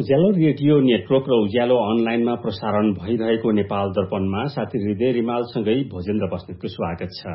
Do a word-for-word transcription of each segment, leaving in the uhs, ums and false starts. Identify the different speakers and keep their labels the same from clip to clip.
Speaker 1: उज्यालो radio network र उज्यालो अनलाइनमा प्रसारण भइरहेको नेपाल दर्पणमा साथी हृदय रिमालसँगै भोजेन्द्र बस्नेतको स्वागत छ।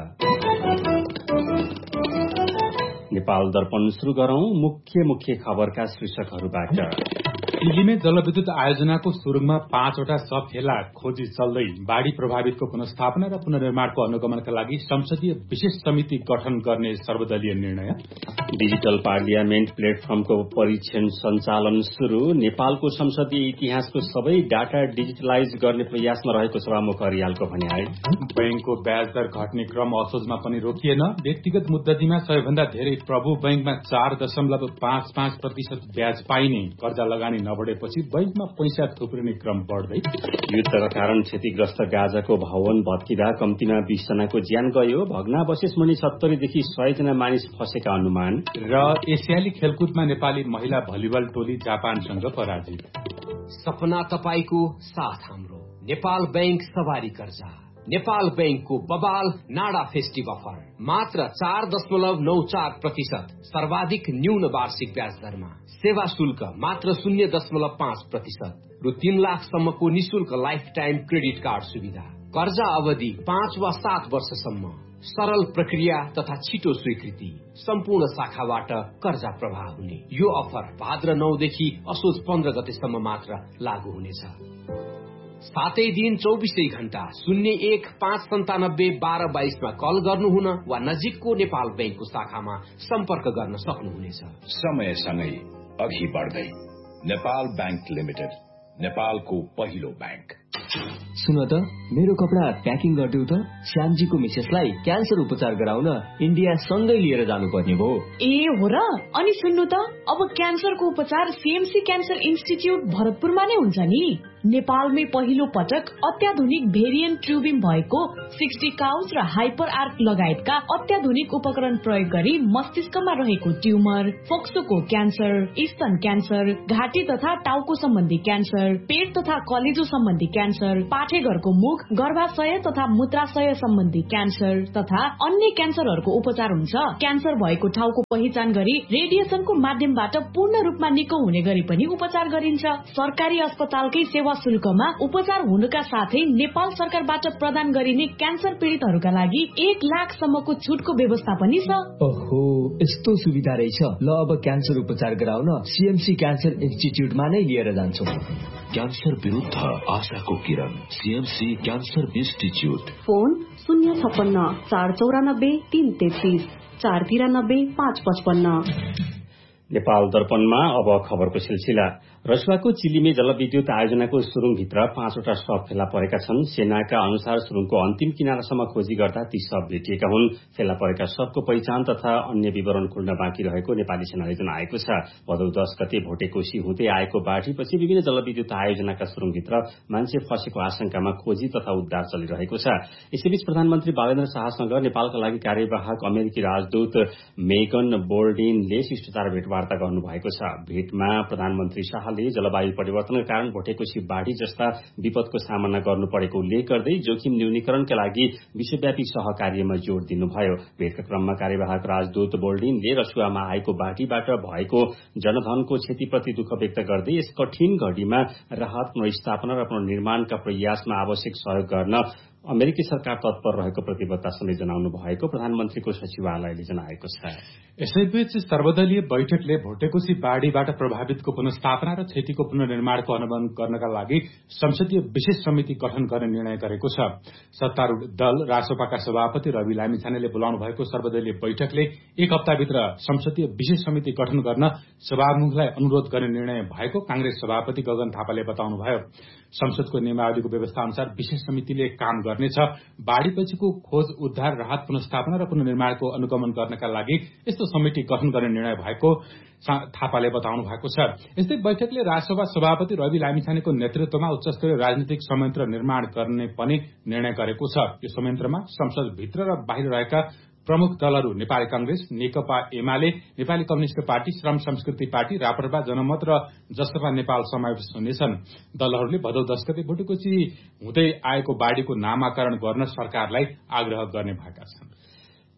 Speaker 1: नेपाल दर्पण शुरू गरौं मुख्य मुख्य खबरका शीर्षकहरूबाट।
Speaker 2: दिल्लीमै जलविद्युत आयोजनाको सुरुङमा पाँचवटा सब फेला खोजी चल्दै बाढ़ी प्रभावितको पुनर्स्थापना र पुनर्निर्माणको अनुगमनका लागि संसदीय विशेष समिति गठन गर्ने सर्वदलीय निर्णय।
Speaker 1: डिजिटल पार्लियामेन्ट प्लेटफर्मको परीक्षण सञ्चालन शुरू। नेपालको संसदीय इतिहासको सबै डाटा डिजिटलाइज गर्ने प्रयासमा रहेको सभामुख रियालको भनाइ।
Speaker 2: बैंकको ब्याज दर घट्ने क्रम असोजमा पनि रोकिएन। व्यक्तिगत मुद्दतीमा सबैभन्दा धेरै प्रभु बैंकमा चार दशमलव पाँच पाँच प्रतिशत ब्याज पाइने कर्जा लगानी नबढेपछि बैंकमा पैसा थुप्रिने क्रम बढ्दै।
Speaker 1: युद्धका कारण क्षतिग्रस्त गाजाको भवन भत्किँदा कम्तीमा बीस जनाको ज्यान गयो। भग्नावशेष मुनि सत्तरीदेखि सय जना मानिस फँसेका अनुमान।
Speaker 2: र एसियाली खेलकुदमा नेपाली महिला भलिबल टोली जापानसँग पराजित।
Speaker 3: सपना तपाईको साथ हाम्रो नेपाल बैंक सवारी कर्जा। नेपाल बैंकको बबाल नाडा फेस्टिभ अफर मात्र चार दशमलव नौ चार प्रतिशत सर्वाधिक न्यून वार्षिक ब्याज दरमा। सेवा शुल्क मात्र शून्य दशमलव पाँच प्रतिशत रु तीन लाखसम्मको निशुल्क लाइफ टाइम क्रेडिट कार्ड सुविधा। कर्जा अवधि पाँच वा सात वर्षसम्म। सरल प्रक्रिया तथा छिटो स्वीकृति। सम्पूर्ण शाखाबाट कर्जा प्रवाह हुने यो अफर भाद्र नौदेखि असोज पन्ध्र गतेसम्म मात्र लागू हुनेछ। सातै दिन चौबिसै घण्टा शून्य एक पाँच सन्तानब्बे बाह्र बाइसमा कल गर्नुहुन वा नजिकको नेपाल बैंकको शाखामा सम्पर्क गर्न सक्नुहुनेछ।
Speaker 4: समयसँगै अघि बढ्दै नेपाल बैंक लिमिटेड, नेपालको पहिलो बैंक।
Speaker 5: सुन त मेरो कपडा प्याकिङ गरिदेऊ त। श्यामजीको मिसेसलाई क्यान्सर उपचार गराउन इन्डिया सँगै लिएर जानुपर्ने भयो।
Speaker 6: ए हो र? अनि सुन्नु त, अब क्यान्सरको उपचार सीएमसी क्यान्सर इन्स्टिच्युट भरतपुरमा नै हुन्छ नि। नेपालमै पहिलो पटक अत्याधुनिक भेरिएन्ट ट्युबिङ भएको सिक्सटी काउज र हाइपर आर्क लगायतका अत्याधुनिक उपकरण प्रयोग गरी मस्तिष्कमा रहेको ट्युमर, फोक्सोको क्यान्सर, स्तन क्यान्सर, घाँटी तथा टाउको सम्बन्धी क्यान्सर, पेट तथा कलेजो सम्बन्धी क्यान्सर, पाठेघरको मुख, गर्भाशय तथा मूत्राशय सम्बन्धी क्यान्सर तथा अन्य क्यान्सरहरूको उपचार हुन्छ। क्यान्सर भएको ठाउँको पहिचान गरी रेडिएसनको माध्यमबाट पूर्ण रूपमा निको हुने गरी पनि उपचार गरिन्छ। सरकारी अस्पतालकै सेवा शुल्कमा उपचार हुनुका साथै नेपाल सरकारबाट प्रदान गरिने क्यान्सर पीड़ितहरूका लागि एक लाखसम्मको छुटको व्यवस्था पनि छ।
Speaker 5: ओहो, यस्तो सुविधा रहेछ। ल अब क्यान्सर उपचार गराउन सीएमसी क्यान्सर इन्स्टिच्युटमा नै लिएर जान्छु।
Speaker 7: क्यान्सर विरुद्ध आशाको किरण, सीएमसी क्यान्सर इन्स्टिच्युट।
Speaker 8: फोन शून्य छप्पन्न चार चौरानब्बे तीन तेत्तीस चार तिरानब्बे पाँच पचपन्न।
Speaker 1: नेपाल दर्पणमा अब खबरको सिलसिला। रसुवाको चिलीमे जलविद्युत आयोजनाको सुरुङभित्र पाँचवटा शव फेला परेका छन्। सेनाका अनुसार सुरुङको अन्तिम किनारासम्म खोजी गर्दा ती शव भेटिएका हुन्। फेला परेका शवको पहिचान तथा अन्य विवरण खुल्न बाँकी रहेको नेपाली सेनाले जनाएको छ। भदौ दश गते भोटेकोशी हुँदै आएको बाढ़ीपछि विभिन्न जलविद्युत आयोजनाका सुरुङभित्र मान्छे फँसेको आशंकामा खोजी तथा उद्धार चलिरहेको छ। यसैबीच प्रधानमन्त्री बालेन्द्र शाहसँग नेपालका लागि कार्यवाहक अमेरिकी राजदूत मेगन बोल्डिनले शिष्टाचार भेटवार्ता गर्नुभएको छ। भेटमा प्रधानमन्त्री शाह जलवायु परिवर्तनका कारण भोटेकोशी बाढ़ी जस्ता विपदको सामना गर्नु परेको उल्लेख गर्दै जोखिम न्यूनीकरणका लागि विश्वव्यापी सहकार्यमा जोड़ दिनुभयो। भेटका क्रममा कार्यवाहक राजदूत बोल्डिनले रसुवामा आएको बाढ़ीबाट भएको जनधनको क्षतिप्रति दुःख व्यक्त गर्दै यस कठिन घडीमा राहत, पुनर्स्थापना र पुनर्निर्माणका प्रयासमा आवश्यक सहयोग गर्न अमेरिकी सरकार तत्पर रहेको प्रतिबद्धता समेत जनाउनु भएको प्रधानमन्त्रीको सचिवालयले जनाएको छ।
Speaker 2: यसैबीच सर्वदलीय बैठकले भोटेकोशी बाढ़ीबाट प्रभावितको पुनर्स्थापना र क्षतिको पुनर्निर्माणको अनुगमन गर्नका लागि संसदीय विशेष समिति गठन गर्ने निर्णय गरेको छ। सत्तारूढ़ दल रासोपाका सभापति रवि लामिछानेले बोलाउनु भएको सर्वदलीय बैठकले एक हप्ताभित्र संसदीय विशेष समिति गठन गर्न सभामुखलाई अनुरोध गर्ने निर्णय भएको कांग्रेस सभापति गगन थापाले बताउनुभयो। संसदको नियमावलीको व्यवस्था अनुसार विशेष समितिले काम गर्नेछ। बाढ़ीपछिको खोज, उद्धार, राहत, पुनर्स्थापना र पुनर्निर्माणको अनुगमन गर्नका लागि यस्तो समिति गठन गर्ने निर्णय भएको थापाले बताउनु भएको छ। यस्तै बैठकले राजसभा सभापति रवि लामिछानेको नेतृत्वमा उच्चस्तरीय राजनीतिक संयन्त्र निर्माण गर्ने पनि निर्णय गरेको छ। यो संयन्त्रमा संसदभित्र र बाहिर रहेका प्रमुख दलहरू नेपाली कांग्रेस, नेकपा एमाले, नेपाली कम्युनिष्ट पार्टी, श्रम संस्कृति पार्टी, राप्रपा, जनमत र जसपा नेपाल समावेश हुनेछन्। दलहरूले भदौ दश गते भोटेकोशी हुँदै आएको बाढ़ीको नामाकरण गर्न सरकारलाई आग्रह गर्ने भएका छन्।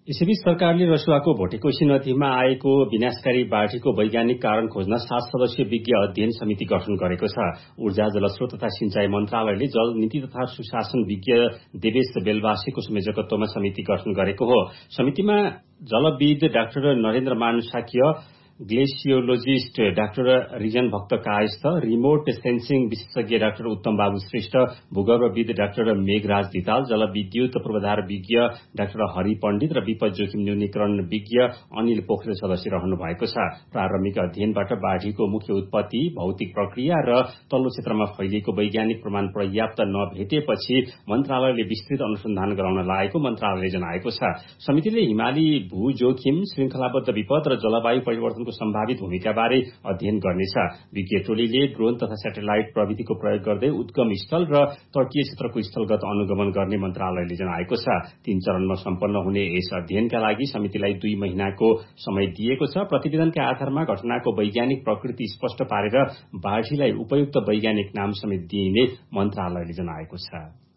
Speaker 1: यसैबीच सरकारले रसुवाको भोटेकोशी नदीमा आएको विनाशकारी बाढीको वैज्ञानिक कारण खोज्न सात सदस्यीय विज्ञ अध्ययन समिति गठन गरेको छ। ऊर्जा जलस्रोत तथा सिंचाई मन्त्रालयले जल नीति तथा सुशासन विज्ञ देवेश बेलवासीको संयोजकत्वमा समिति गठन गरेको हो। समितिमा जलविद डाक्टर नरेन्द्र मान साक्य, ग्लेसियोलोजिस्ट डाक्टर रिजन भक्त कायस्थ, रिमोट सेन्सिङ विशेषज्ञ डाक्टर उत्तम बाबु श्रेष्ठ, भूगर्भविद डाक्टर मेघराज धिताल, जलविद्युत पूर्वाधार विज्ञ डाक्टर हरि पण्डित र विपद जोखिम न्यूनीकरण विज्ञ अनिल पोखरेल सदस्य रहनु भएको छ। प्रारम्भिक अध्ययनबाट बाढीको मुख्य उत्पत्ति, भौतिक प्रक्रिया र तल्लो क्षेत्रमा फैलिएको वैज्ञानिक प्रमाण पर्याप्त नभेटेपछि मन्त्रालयले विस्तृत अनुसन्धान गराउन लागेको मन्त्रालयले जनाएको छ। समितिले हिमाली भू जोखिम, श्रृंखलाबद्ध विपद र जलवायु परिवर्तन सम्भावित भूमिका बारे अध्ययन गर्नेछ। विज्ञ टोलीले ड्रोन तथा सैटेलाइट प्रविधिको प्रयोग गर्दै उद्गम स्थल र तटीय क्षेत्रको स्थलगत अनुगमन गर्ने मन्त्रालयले जनाएको छ। तीन चरणमा सम्पन्न हुने यस अध्ययनका लागि समितिलाई दुई महिनाको समय दिएको छ। प्रतिवेदनका आधारमा घटनाको वैज्ञानिक प्रकृति स्पष्ट पारेर बाढीलाई उपयुक्त वैज्ञानिक नाम समेत दिइने मन्त्रालयले जनाएको छ।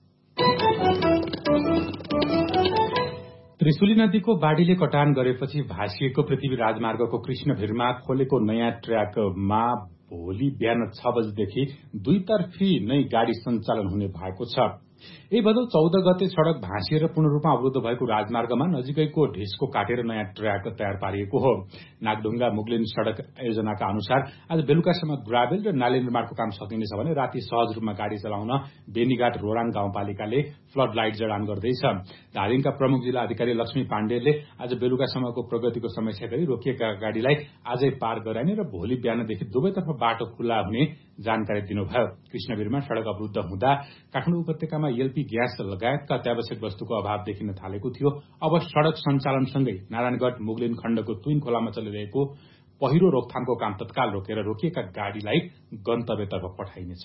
Speaker 2: त्रिशुली नदीको बाढीले कटान गरेपछि भासिएको पृथ्वी राजमार्गको कृष्णभिरमा खोलेको नयाँ ट्र्याकमा भोलि बिहान छ बजेदेखि दुईतर्फी नै गाड़ी सञ्चालन हुने भएको छ। यही भदौ चौध गते सड़क भाँसिएर पूर्ण रूपमा अवरुद्ध भएको राजमार्गमा नजिकैको ढिस्को काटेर नयाँ ट्र्याक तयार पारिएको हो। नागढुङ्गा मुगलिन सड़क योजनाका अनुसार आज बेलुकासम्म ग्राभेल र नाली निर्माणको काम सकिनेछ भने राति सहज रूपमा गाड़ी चलाउन बेनीघाट रोराङ गाउँपालिकाले फ्लड लाइट जडान गर्दैछ। धादिङका प्रमुख जिल्ला अधिकारी लक्ष्मी पाण्डेले आज बेलुकासम्मको प्रगतिको समीक्षा गरी रोकिएका गाड़ीलाई आजै पार गराइने र भोलि बिहानदेखि दुवैतर्फ बाटो खुल्ला हुने जानकारी दिनुभयो। कृष्णवीरमा सड़क अवरुद्ध हुँदा काठमाडौँ उपत्यकामा एलपी ग्यास लगायतका अत्यावश्यक वस्तुको अभाव देखिन थालेको थियो। अब सड़क सञ्चालनसँगै नारायणगढ़ मुगलिन खण्डको तुइन खोलामा चलिरहेको पहिरो रोकथामको काम तत्काल रोकेर रोकिएका गाड़ीलाई गन्तव्यतर्फ पठाइनेछ।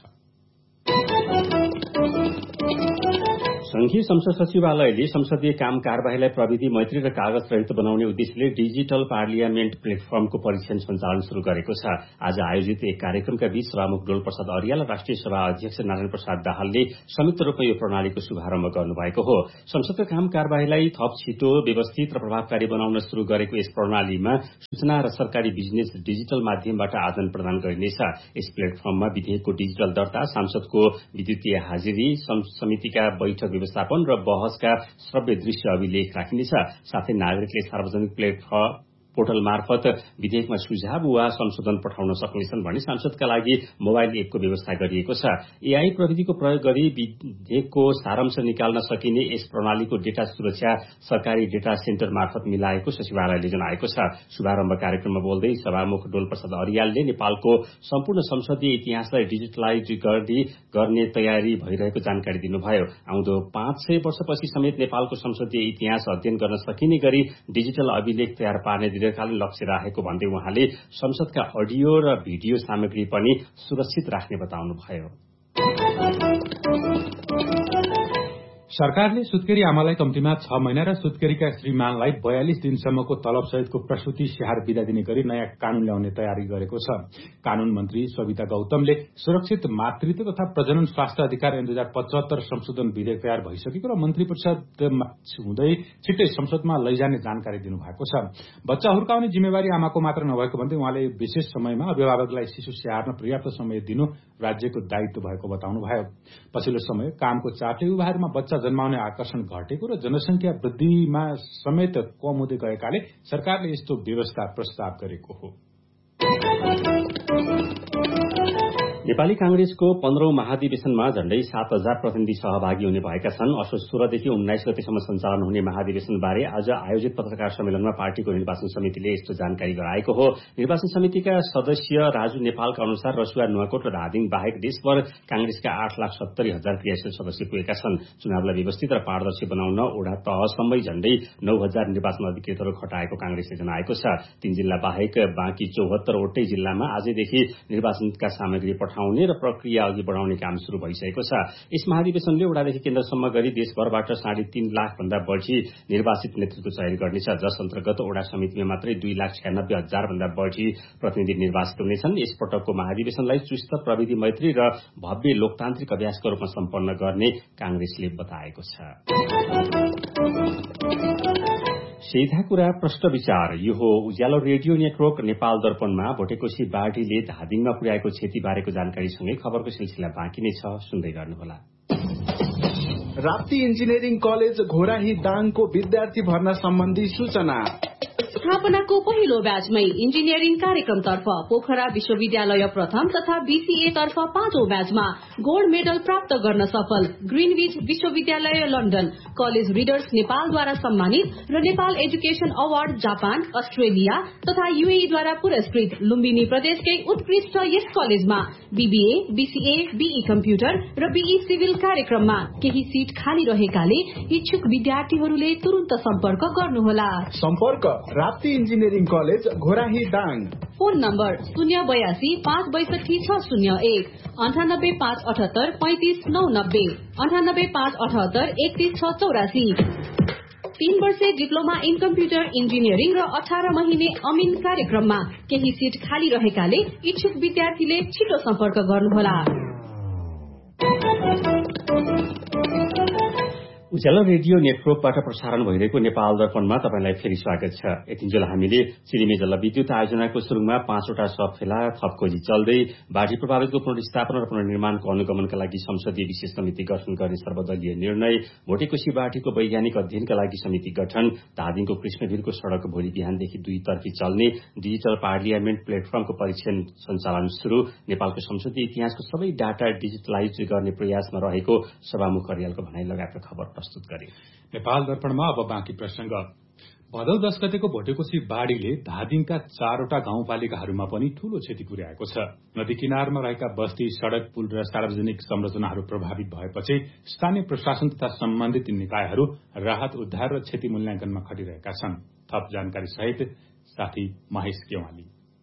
Speaker 1: संघीय संसद सचिवालयले संसदीय काम कार्यवाहीलाई प्रविधि मैत्री र कागज रहित बनाउने उद्देश्यले डिजिटल पार्लियामेन्ट प्लेटफर्मको परीक्षण सञ्चालन शुरू गरेको छ। आज आयोजित एक कार्यक्रमका बीच सभामुख डोल प्रसाद अर्याल र राष्ट्रिय सभा अध्यक्ष नारायण प्रसाद दाहालले संयुक्त रूपमा यो प्रणालीको शुभारम्भ गर्नुभएको हो। संसदका काम कार्यवाहीलाई थप छिटो, व्यवस्थित र प्रभावकारी बनाउन शुरू गरेको यस प्रणालीमा सूचना र सरकारी बिजनेस डिजिटल माध्यमबाट आदान प्रदान गरिनेछ। यस प्लेटफर्ममा विधेयकको डिजिटल दर्ता, सांसदको विद्युतीय हाजिरी, समितिका बैठक व्यवस्थापन र बहसका श्रव्य दृश्य अभिलेख राखिनेछ। साथै नागरिकले सार्वजनिक प्लेटफर्म पोर्टल मार्फत विधेयकमा सुझाव वा संशोधन पठाउन सक्नेछन् भने सांसदका लागि मोबाइल एपको व्यवस्था गरिएको छ। एआई प्रविधिको प्रयोग गरी विधेयकको सारांश निकाल्न सकिने यस प्रणालीको डेटा सुरक्षा सरकारी डेटा सेन्टर मार्फत मिलाएको सचिवालयले जनाएको छ। शुभारम्भ कार्यक्रममा बोल्दै सभामुख डोल प्रसाद अर्यालले नेपालको सम्पूर्ण संसदीय इतिहासलाई डिजिटलाइज गर्ने तयारी भइरहेको जानकारी दिनुभयो। आउँदो पाँच सय वर्षपछि समेत नेपालको संसदीय इतिहास अध्ययन गर्न सकिने गरी डिजिटल अभिलेख तयार पार्ने दीर्घकालीन लक्ष्य राखेको भन्दै उहाँले संसदका अडियो र भिडियो सामग्री पनि सुरक्षित राख्ने बताउनुभयो।
Speaker 2: सरकारले सुत्केरी आमालाई कम्तीमा छ महिना र सुत्केरीका श्रीमानलाई बयालिस दिनसम्मको तलब सहितको प्रसूति स्याहार बिदा दिने गरी नयाँ कानून ल्याउने तयारी गरेको छ। कानून मन्त्री सविता गौतमले सुरक्षित मातृत्व तथा प्रजनन स्वास्थ्य अधिकार दुई हजार पचहत्तर संशोधन विधेयक तयार भइसकेको र मन्त्री परिषद हुँदै छिट्टै संसदमा लैजाने जानकारी दिनुभएको छ। बच्चा हुर्काउने जिम्मेवारी आमाको मात्र नभएको भन्दै उहाँले विशेष समयमा अभिभावकलाई शिशु स्याहार्न पर्याप्त समय दिनु राज्यको दायित्व भएको बताउनुभयो। पछिल्लो समय कामको चापले युवाहरूमा बच्चा जन्माउने आकर्षण घटेको र जनसंख्या वृद्धिमा समेत कम हुँदै गएकाले सरकारले यस्तो व्यवस्था प्रस्ताव गरेको हो।
Speaker 1: नेपाली कांग्रेसको पन्ध्रौं महाधिवेशनमा झण्डै सात हजार प्रतिनिधि सहभागी हुने भएका छन्। असोज सोह्रदेखि उन्नाइस गतेसम्म सञ्चालन हुने महाधिवेशनबारे आज आयोजित पत्रकार सम्मेलनमा पार्टीको निर्वाचन समितिले यस्तो जानकारी गराएको हो। निर्वाचन समितिका सदस्य राजु नेपालका अनुसार रसुवा, नुवाकोट र धादिङ बाहेक देशभर कांग्रेसका आठ लाख सत्तरी हजार क्रियाशील सदस्य पुगेका छन्। चुनावलाई व्यवस्थित र पारदर्शी बनाउन ओडा तहसम्मै झण्डै नौ हजार निर्वाचन अधिकृतहरू खटाएको कांग्रेसले जनाएको छ। तीन जिल्ला बाहेक बाँकी चौहत्तरवटै जिल्लामा आजैदेखि निर्वाचनका सामग्री पठाउने र प्रक्रिया अघि बढाउने काम शुरू भइसकेको छ। यस महाधिवेशनले ओडादेखि केन्द्रसम्म गरी देशभरबाट साढे तीन लाख भन्दा बढ़ी निर्वाचित नेतृत्व चयन गर्नेछ, जस अन्तर्गत ओडा समितिमा मात्रै दुई लाख छ्यानब्बे हजार भन्दा बढ़ी प्रतिनिधि निर्वाचित हुनेछन्। यस पटकको महाधिवेशनलाई चुस्त प्रविधि मैत्री र भव्य लोकतान्त्रिक अभ्यासको रूपमा सम्पन्न गर्ने कांग्रेसले बताएको छ। सीधा कुरा प्रश्न विचार यो हो उज्यालो रेडियो नेटवर्क नेपाल दर्पणमा भोटेकोशी बाढीले धादिङमा पुर्याएको क्षति बारेको जानकारीसँगै खबरको सिलसिला बाँकी नै छ, सुन्दै गर्नुहोला।
Speaker 9: राप्ती इन्जिनियरिङ कलेज घोराही दाङको विद्यार्थी भर्ना सम्बन्धी सूचना।
Speaker 8: स्थापनाको पहिलो ब्याचमै इन्जिनियरिङ कार्यक्रमतर्फ पोखरा विश्वविद्यालय प्रथम तथा बीसीए तर्फ पाँचौं ब्याचमा गोल्ड मेडल प्राप्त गर्न सफल ग्रीनविच विश्वविद्यालय लन्डन कलेज रिडर्स नेपालद्वारा सम्मानित र Nepal education award Japan, Australia तथा यूएईद्वारा पुरस्कृत लुम्बिनी प्रदेशकै उत्कृष्ट यस कलेजमा बीबीए, बीसीए, बीई कम्प्युटर र बीई सिभिल कार्यक्रममा केही सीट खाली रहेकाले इच्छुक विद्यार्थीहरूले तुरन्त सम्पर्क गर्नुहोला।
Speaker 9: सम्पर्क Rapti engineering college Ghorahi Dang.
Speaker 8: Phone number शून्य बयासी पाँच बैसठी छ शून्य एक अन्ठानब्बे पाँच अठहत्तर पैंतिस नौ नब्बे अन्ठानब्बे पाँच अठहत्तर एकतीस छ चौरासी। तीन वर्षे डिप्लोमा इन कम्प्युटर इन्जिनियरिङ र अठार महिने अमिन कार्यक्रममा केही सीट खाली रहेकाले इच्छुक विद्यार्थीले छिटो सम्पर्क गर्नुहोला।
Speaker 1: उज्यालो रेडियो नेटवर्कबाट प्रसारण भइरहेको नेपाल दर्पणमा तपाईंलाई फेरि स्वागत छ। यतिन्जेल हामीले चिलिमे जलविद्युत आयोजनाको सुरुङमा पाँचवटा सब फेला थप खोजी चल्दै बाढी प्रभावितको पुनर्स्थापना र पुनर्निर्माणको अनुगमनका लागि संसदीय विशेष समिति गठन गर्ने सर्वदलीय निर्णय, भोटेकोशी बाढीको वैज्ञानिक अध्ययनका लागि समिति गठन, धादिङको कृष्णवीरको सड़क भोलि बिहानदेखि दुई तर्फी चल्ने, डिजिटल पार्लियामेन्ट प्लेटफर्मको परीक्षण सञ्चालन शुरू, नेपालको संसदीय इतिहासको सबै डाटा डिजिटलाइज गर्ने प्रयासमा रहेको सभामुख अर्यालको भनाई लगायतका खबर प्रस्तुत गरे।
Speaker 2: नेपाल दर्पणमा अब बाँकी प्रसंग। भदौ दश गतेको भोटेकोशी बाढ़ीले धादिङका चारवटा गाउँपालिकाहरूमा पनि ठूलो क्षति पुर्याएको छ। नदी किनारमा रहेका बस्ती, सड़क, पुल र सार्वजनिक संरचनाहरू प्रभावित भएपछि स्थानीय प्रशासन तथा सम्बन्धित निकायहरू राहत उद्धार र क्षति मूल्याङ्कनमा खटिरहेका छन्। थप जानकारी सहित साथी महेश केवाली।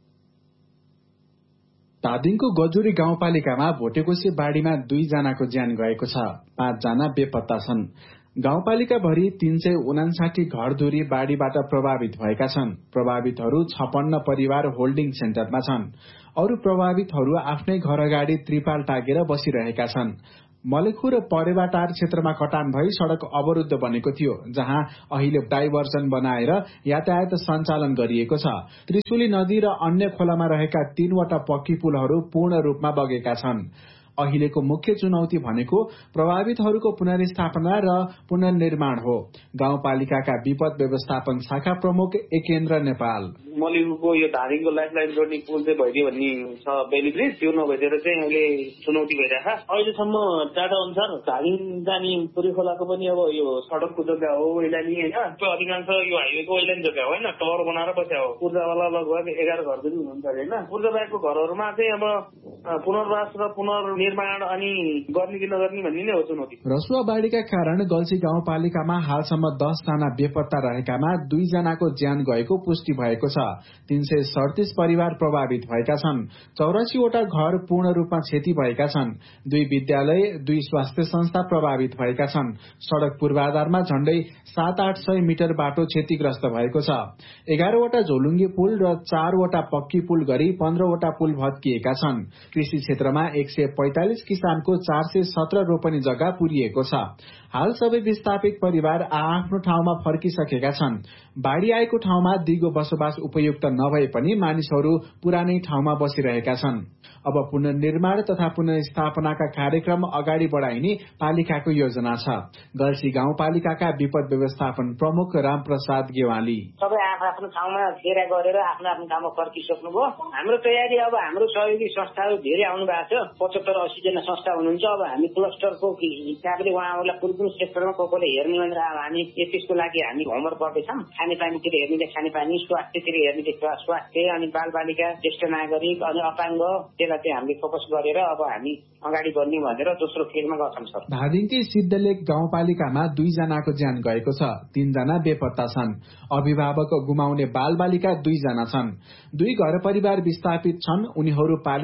Speaker 9: धादिङको गजुरी गाउँपालिकामा भोटेकोशी बाढ़ीमा दुई जनाको ज्यान गएको छ, पाँच जना बेपत्ता छन्। गाउँपालिका भरि तीन सय उनासाठी घरधुरी बाढ़ीबाट प्रभावित भएका छन्। प्रभावितहरू छपन्न परिवार होल्डिङ सेन्टरमा छन्। अरू प्रभावितहरू आफ्नै घर अगाडि त्रिपाल टाँगेर बसिरहेका छन्। मलेखु र परेवाटार क्षेत्रमा कटान भई सड़क अवरुद्ध बनेको थियो, जहाँ अहिले डाइभर्सन बनाएर यातायात सञ्चालन गरिएको छ। त्रिशुली नदी र अन्य खोलामा रहेका तीनवटा पक्की पुलहरू पूर्ण रूपमा बगेका छन्। अहिलेको मुख्य चुनौती भनेको प्रभावितहरूको पुनर्स्थापना र पुनर्निर्माण हो। गाउँपालिकाका विपद व्यवस्थापन शाखा प्रमुख एकेन्द्र नेपाल।
Speaker 10: मलेखुको यो धादिङको लाइफलाइन जोड्ने पुल चाहिँ भइदियो भन्ने छ बेली ब्रिज, त्यो नभइदिएर चाहिँ अहिले चुनौती भइरहेछ। अहिलेसम्म डाटा अनुसार धादिङ जाने पुरी खोलाको पनि अब यो सड़कको जग्गा हो ओइलानी होइन, त्यो अधिकांश यो हाइवेको ओइलानी जग्गा होइन, टवर बनाएर बस्या हो। ऊर्जावाला लगभग एघार घर पनि हुनुहुन्छ होइन। ऊर्जा बाहेकको घरहरूमा चाहिँ अब पुनर्वास र पुनर् निर्माण अनि गर्ने कि नगर्ने भन्ने नै हो चुनौती।
Speaker 9: रसुवा बाढ़ीका कारण गल्सी गाउँपालिकामा हालसम्म दस जना बेपत्ता रहेकामा दुई जनाको ज्यान गएको पुष्टि भएको छ। तीन सय सड़तीस परिवार प्रभावित भएका छन्। चौरासीवटा घर पूर्ण रूपमा क्षति भएका छन्। दुई विद्यालय, दुई स्वास्थ्य संस्था प्रभावित भएका छन्। सड़क पूर्वाधारमा झण्डै सात आठ सय मिटर बाटो क्षतिग्रस्त भएको छ। एघारवटा झोलुङ्गे पुल र चारवटा पक्की पुल गरी पन्ध्रवटा पुल भत्किएका छन्। कृषि क्षेत्रमा एक सय पैंतालिस किसानको चार सय सत्र रोपनी जग्गा पुरिएको छ। हाल सबै विस्थापित परिवार आआफ्नो ठाउँमा फर्किसकेका छन्। बाढ़ी आएको ठाउँमा दिगो बसोबास उपयुक्त नभए पनि मानिसहरू पुरानै ठाउँमा बसिरहेका छन्। अब पुनर्निर्माण तथा पुनर्स्थापनाका कार्यक्रम अगाडि बढ़ाइने पालिकाको योजना छ। गल्सी गाउँपालिकाका विपद व्यवस्थापन प्रमुख रामप्रसाद गेवाली।
Speaker 11: सबै आफ्नो ठाउँमा फेरा गरेर आफ्नो आफ्नो ठाउँमा फर्किसक्नुभयो। हाम्रो तयारी अब हाम्रो सहयोगी संस्थाहरू धेरै आउनु भएको छ। पचहत्तर अस्सी जना संस्था हुनुहुन्छ। अब हामी क्लस्टरको हिसाबले उहाँहरूलाई कुन कुन सेक्टरमा को कोले हेर्ने भनेर अब हामी त्यसको लागि हामी होमवर्क गर्दैछौँ। खानेपानीतिर हेर्नेले खानेपानी, स्वास्थ्यतिर हेर्नेले स्वास्थ्य, अनि बालबालिका, ज्येष्ठ नागरिक अनि अपाङ्ग, त्यसलाई चाहिँ हामीले फोकस गरेर अब हामी अगाडि बढ्ने भनेर दोस्रो फेजमा गर्छौँ सर।
Speaker 9: धादिङकै सिद्धलेक गाउँपालिकामा दुई जनाको ज्यान गएको छ, तीनजना बेपत्ता छन्। अभिभावक गुमाउने बालबालिका दुई जना छन्। दुई घर परिवार विस्थापित छन्। उनीहरू पालिकाले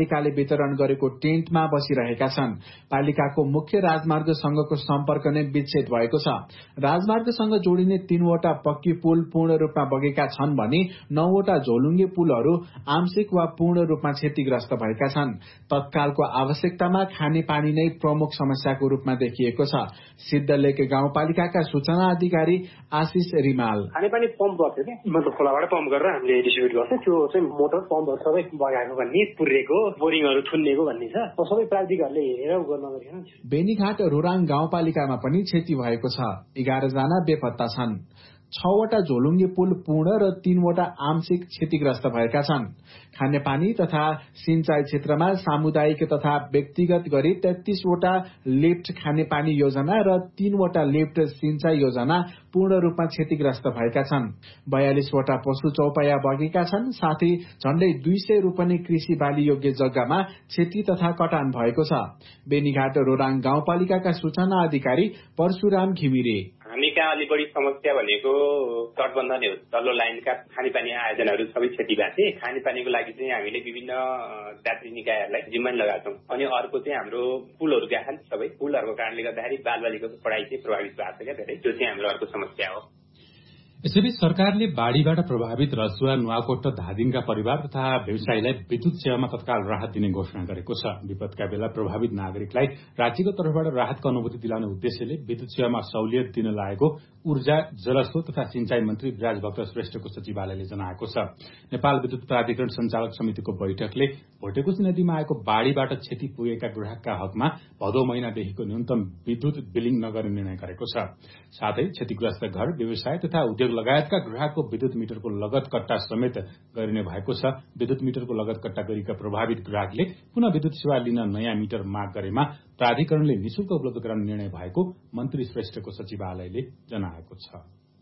Speaker 9: वितरण गरेको टेन्टमा बसिरहेका छन्। पालिकाको मुख्य राजमार्गसँगको सम्पर्क नै विच्छेद भएको छ। राजमार्गसँग जोडिने तीनवटा पक्की पुल पूर्ण रूपमा बगेका छन् भने नौवटा झोलुङ्गे पुलहरू आंशिक वा पूर्ण रूपमा क्षतिग्रस्त भएका छन्। तत्कालको आवश्यकतामा खानेपानी नै प्रमुख समस्याको रूपमा देखिएको छ। सिद्धलेक गाउँपालिकाका सूचना अधिकारी आशिष रिमाल
Speaker 12: खानेपानी पम्प गर्थ्यो कि मतलब खोलाबाट पम्प गरेर हामीले डिस्ट्रिब्युट गर्थ्यो। त्यो चाहिँ मोटर पम्पहरू सबै बगाएको भन्ने पुर्रेको बोरिङहरू थुन्नेको भन्ने छ। सबै प्राविधिकहरूले हेरेर गर्न नगरिकन
Speaker 9: बेनीघाट रोराङ गाउँपालिकामा पनि क्षति भएको छ। एघार जना बेपत्ता छन्। छवटा झोलुङ्गे पुल पूर्ण र तीनवटा आंशिक क्षतिग्रस्त भएका छन्। खानेपानी तथा सिंचाई क्षेत्रमा सामुदायिक तथा व्यक्तिगत गरी तेत्तीसवटा लिफ्ट खानेपानी योजना र तीनवटा लिफ्ट सिंचाई योजना पूर्ण रूपमा क्षतिग्रस्त भएका छन्। बयालिसवटा पशु चौपाया बगेका छन्। साथै झण्डै दुई सय रोपनी कृषि बाली योग्य जग्गामा क्षति तथा कटान भएको छ। बेनीघाट रोराङ गाउँपालिकाका सूचना अधिकारी परशुराम घिमिरे
Speaker 13: हामी कहाँ अलि बढी समस्या भनेको तटबन्धन तल्लो लाइनका खानेपानी आयोजनाहरू सबै क्षति भएको थिए। खानेपानीको लागि चाहिँ हामीले विभिन्न जात्री निकायहरूलाई जिम्मा लगाएका छौँ। अनि अर्को चाहिँ हाम्रो पुलहरू गएका छन्। सबै पुलहरूको कारणले गर्दाखेरि बालबालिकाको पढाइ चाहिँ प्रभावित भएको छ क्या धेरै। त्यो चाहिँ हाम्रो अर्को समस्या हो।
Speaker 2: यसैबीच सरकारले बाढ़ीबाट प्रभावित रसुवा नुवाकोट र धादिङका परिवार तथा व्यवसायीलाई विद्युत सेवामा तत्काल राहत दिने घोषणा गरेको छ। विपदका बेला प्रभावित नागरिकलाई राज्यको तर्फबाट राहतको अनुभूति दिलाउने उद्देश्यले विद्युत सेवामा सहुलियत दिन लागेको ऊर्जा जलस्रोत तथा सिंचाई मन्त्री विराजभक्त श्रेष्ठको सचिवालयले जनाएको छ। नेपाल विद्युत प्राधिकरण संचालक समितिको बैठकले भोटेकोशी नदीमा आएको बाढ़ीबाट क्षति पुगेका ग्राहकका हकमा भदौ महिनादेखिको न्यूनतम विद्युत बिलिङ नगर्ने निर्णय गरेको छ। साथै क्षतिग्रस्त घर व्यवसाय तथा उद्योग लगायतका ग्राहकको विद्युत मिटरको लगत कट्टा समेत गरिने भएको छ। विद्युत मिटरको लगत कट्टा गरेका प्रभावित ग्राहकले पुनः विद्युत सेवा लिन नयाँ मिटर माग गरेमा प्राधिकरणले निशुल्क उपलब्ध गराउने निर्णय भएको मन्त्री श्रेष्ठको सचिवालयले जनाएको छ।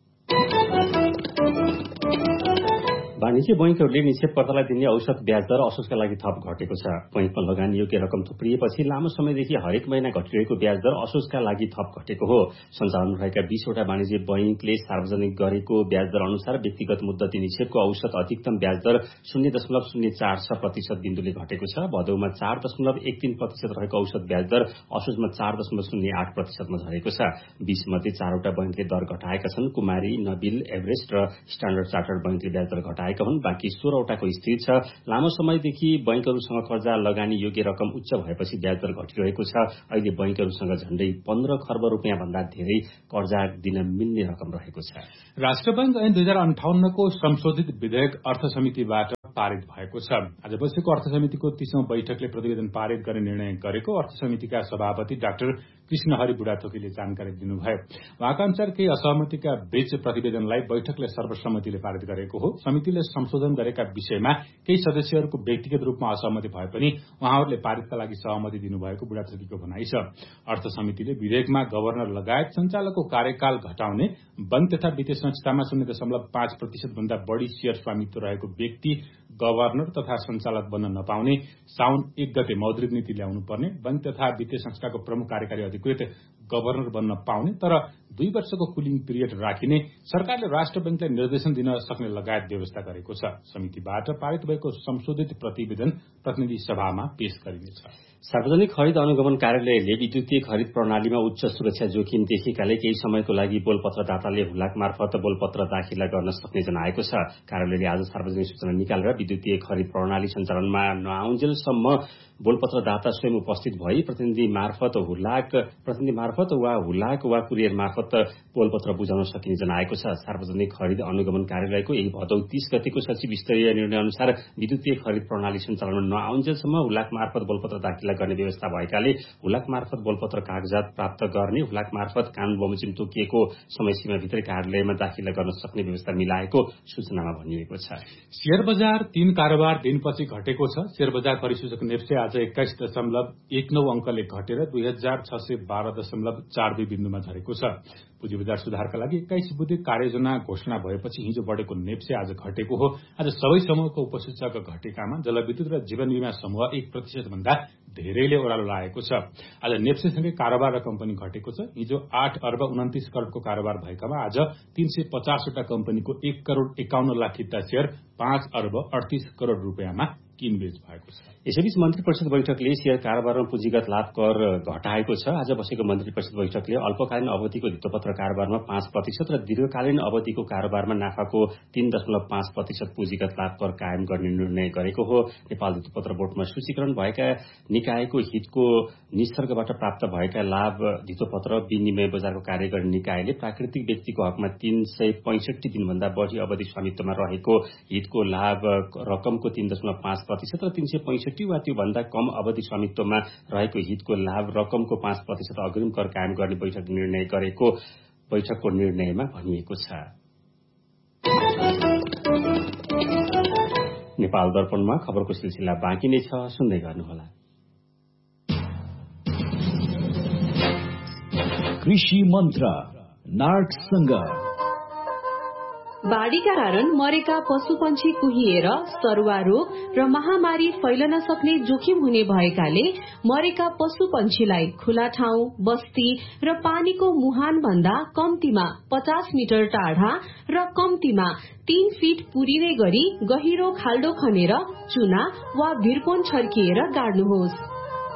Speaker 1: वाणिज्य बैंकहरूले निक्षेपकर्तालाई दिने औसत ब्याज दर असोजका लागि थप घटेको छ। बैंकमा लगानी योग्य रकम थुप्रिएपछि लामो समयदेखि हरेक महिना घटिरहेको ब्याज दर असोजका लागि थप घटेको हो। सञ्चालन रहेका बीसवटा वाणिज्य बैंकले सार्वजनिक गरेको ब्याज दर अनुसार व्यक्तिगत मुद्दती निक्षेपको औसत अधिकतम ब्याज दर शून्य दशमलव शून्य चार छ प्रतिशत बिन्दुले घटेको छ। भदौमा चार दशमलव एक तीन प्रतिशत रहेको औसत ब्याज दर असोजमा चार दशमलव शून्य आठ प्रतिशतमा झरेको छ। बीस मध्ये चारवटा बैंकले दर घटाएका छन्। कुमारी, नबिल, एभरेस्ट र स्ट्याण्डर्ड चार्टर्ड बैंकले ब्याज दर घटाएका हुन्। बाँकी सोह्रवटाको स्थिर छ। लामो समयदेखि बैंकहरूसँग कर्जा लगानी योग्य रकम उच्च भएपछि ब्याज दर घटिरहेको छ। अहिले बैंकहरूसँग झण्डै पन्ध्र खर्ब रुपियाँ भन्दा धेरै कर्जा दिन मिल्ने रकम रहेको छ।
Speaker 2: राष्ट्र बैंक ऐन दुई हजार अन्ठाउन्नको संशोधित विधेयक अर्थ समितिबाट पारित भएको छ। आज बसेको अर्थ समितिको तीसौं बैठकले प्रतिवेदन पारित गर्ने निर्णय गरेको अर्थ समितिका सभापति डाक्टर कृष्णहरि बुढाथोकीले जानकारी दिनुभयो। उहाँका अनुसार केही असहमतिका बीच प्रतिवेदनलाई बैठकले सर्वसम्मतिले पारित गरेको हो। समितिले संशोधन गरेका विषयमा केही सदस्यहरूको व्यक्तिगत रूपमा असहमति भए पनि उहाँहरूले पारितका लागि सहमति दिनुभएको बुढाथोकीको भनाइ छ। अर्थ समितिले विधेयकमा गभर्नर लगायत सञ्चालकको कार्यकाल घटाउने, बैंक तथा वित्तीय संस्थामा शून्य दशमलव पाँच प्रतिशत भन्दा बढ़ी शेयर स्वामित्व रहेको व्यक्ति गभर्नर तथा सञ्चालक बन्न नपाउने, साउन एक गते मौद्रिक नीति ल्याउनु पर्ने, बैंक तथा वित्तीय संस्थाको प्रमुख कार्यकारी अधिकृत गभर्नर बन्न पाउने तर दुई वर्षको कुलिङ पिरियड राखिने, सरकारले राष्ट्र बैंकलाई निर्देशन दिन सक्ने लगायत व्यवस्था गरेको छ। समितिबाट पारित भएको संशोधित प्रतिवेदन प्रतिनिधि सभामा पेश गरिनेछ।
Speaker 1: सार्वजनिक खरिद अनुगमन कार्यालयले विद्युतीय खरिद प्रणालीमा उच्च सुरक्षा जोखिम देखेकाले केही समयको लागि बोलपत्रदाताले हुलाक मार्फत बोलपत्र दाखिला गर्न सक्ने जनाएको छ। कार्यालयले आज सार्वजनिक सूचना निकालेर विद्युतीय खरिद प्रणाली सञ्चालनमा नआउन्जेलसम्म बोलपत्रदाता स्वयं उपस्थित भई प्रतिनिधि मार्फत हुलाक प्रतिनिधि मार्फत वा हुलाक वा कुरियर मार्फत बोलपत्र बुझाउन सकिने जनाएको छ। सार्वजनिक खरिद अनुगमन कार्यालयको यही भदौ तीस गतिको सचिव स्तरीय निर्णय अनुसार विद्युतीय खरिद प्रणाली सञ्चालनमा नआउन्जेलसम्म हुलाक मार्फत बोलपत्र दाखिला गर्ने व्यवस्था भएकाले हुलाक मार्फत बोलपत्र कागजात प्राप्त गर्ने, हुलाक मार्फत कानून बमोजिम तोकिएको समयसीमाभित्रै कार्यालयमा दाखिला गर्न सक्ने व्यवस्था मिलाएको सूचनामा भनिएको छ।
Speaker 2: शेयर बजार तीन कारोबार दिनपछि घटेको छ। शेयर बजार परिसूचक नेप्से आज एक्काइस दशमलव एक नौ अंकले घटेर दुई हजार छ सय बाह्र दशमलव चार दुई बिन्दुमा झरेको छ। पुँजी बजार सुधारका लागि एक्काइस बुधे कार्ययोजना घोषणा भएपछि हिजो बढेको नेप्से आज घटेको हो। आज सबै समूहको उपसूचक घटेकामा जलविद्युत र जीवन बीमा समूह एक प्रतिशत भन्दा धेरैले ओह्रालो लागेको छ। आज नेप्सेसँगै कारोबार र कम्पनी घटेको छ। हिजो आठ अर्ब उन्तिस करोड़को कारोबार भएकामा आज तीन सय पचासवटा कम्पनीको एक करोड़ एकाउन्न लाख किता शेयर पाँच अर्ब अडतिस करोड़ रुपियाँमा किनबेच भएको छ।
Speaker 1: यसैबीच मन्त्री परिषद बैठकले शेयर कारोबारमा पुँजीगत लाभ कर घटाएको छ। आज बसेको मन्त्री परिषद बैठकले अल्पकालीन अवधिको धितोपत्र कारोबारमा पाँच प्रतिशत र दीर्घकालीन अवधिको कारोबारमा नाफाको तीन दशमलव पाँच प्रतिशत पुँजीगत लाभ कर कायम गर्ने निर्णय गरेको हो। नेपाल धितोपत्र बोर्डमा सूचीकरण भएका निकायको हितको निसर्गबाट प्राप्त भएका लाभ धितोपत्र विनिमय बजारको कार्य गर्ने निकायले प्राकृतिक व्यक्तिको हकमा तीन सय पैंसठी दिनभन्दा बढ़ी अवधि स्वामित्वमा रहेको हितको लाभ रकमको तीन दशमलव पाँच प्रतिशत र तीन सय पैंसठी वा त्योभन्दा कम अवधि स्वामित्वमा रहेको हितको लाभ रकमको पाँच प्रतिशत अग्रिम कर कायम गर्ने बैठक निर्णय गरेको बैठकको निर्णयमा भनिएको छ। नेपाल दर्पणमा खबरको सिलसिला बाँकी नै छ, सुन्दै गर्नुहोला।
Speaker 7: कृषि मन्त्र नार्कसँग
Speaker 8: बाढ़ीका कारण मरेका पशु पन्छी कुहिएर सरुवा रोग र महामारी फैलन सक्ने जोखिम हुने भएकाले मरेका पशु पन्छीलाई खुला ठाउँ, बस्ती र पानीको मुहान भन्दा कम्तीमा पचास मिटर टाढा र कम्तीमा तीन फिट पुरिने गरी गहिरो खाल्डो खनेर चुना वा भिरकोन छर्किएर गाड्नुहोस्।